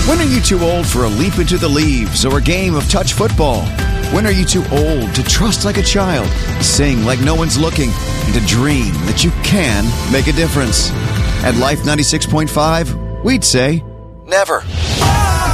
When are you too old for a leap into the leaves or a game of touch football? When are you too old to trust like a child, sing like no one's looking, and to dream that you can make a difference? At Life 96.5, we'd say never.